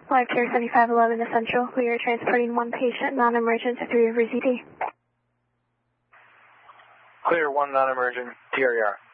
Live Care 7511 Essential. We are transporting one patient, non-emergent, to 3 Rivers ED. Clear, one non-emergent, TRER.